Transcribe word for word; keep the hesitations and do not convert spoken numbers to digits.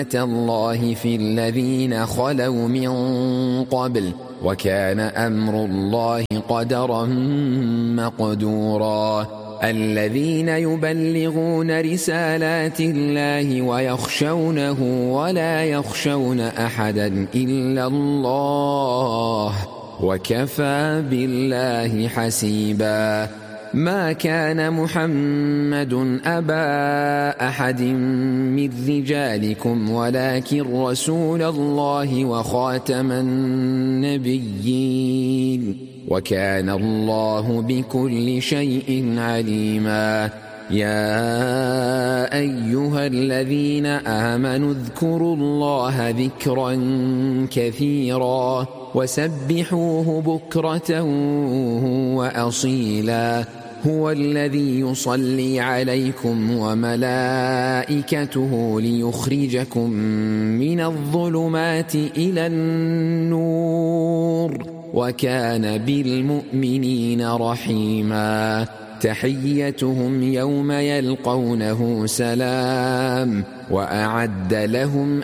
الله في الذين خلوا من قبل وكان أمر الله قدرا مقدورا الذين يبلغون رسالات الله ويخشونه ولا يخشون أحدا إلا الله وكفى بالله حسيبا ما كان محمد أبا أحد من رجالكم ولكن رسول الله وخاتم النبيين وكان الله بكل شيء عليما يا أيها الذين آمنوا اذكروا الله ذكرا كثيرا وسبحوه بكرة وأصيلا هو الذي يصلي عليكم وملائكته ليخرجكم من الظلمات إلى النور وكان بالمؤمنين رحيما تحيتهم يوم يلقونه سلام وأعد لهم